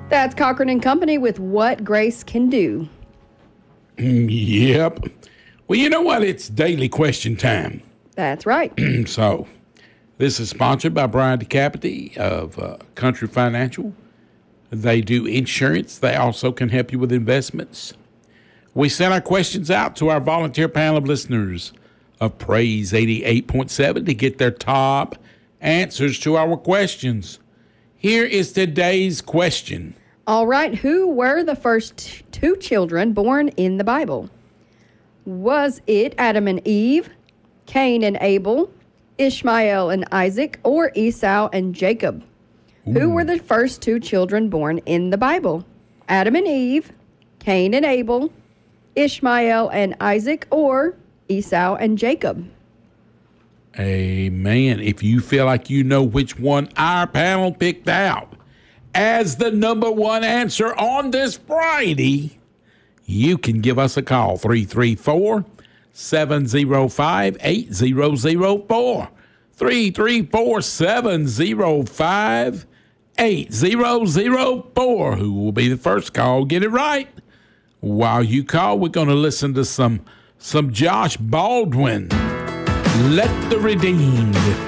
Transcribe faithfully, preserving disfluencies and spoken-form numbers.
That's Cochran and Company with What Grace Can Do. Yep. Well, you know what? It's daily question time. That's right. So, this is sponsored by Brian DeCapity of uh, Country Financial. They do insurance. They also can help you with investments. We sent our questions out to our volunteer panel of listeners of Praise eighty-eight point seven to get their top answers to our questions. Here is today's question. All right. Who were the first two children born in the Bible? Was it Adam and Eve, Cain and Abel, Ishmael and Isaac, or Esau and Jacob? Ooh. Who were the first two children born in the Bible? Adam and Eve, Cain and Abel, Ishmael and Isaac, or Esau and Jacob? Amen. If you feel like you know which one our panel picked out as the number one answer on this Friday, you can give us a call, three three four, seven zero five, eight zero zero four, three three four, seven zero five, eight zero zero four. Who will be the first call? Get it right. While you call, we're going to listen to some, some Josh Baldwin. Let the Redeemed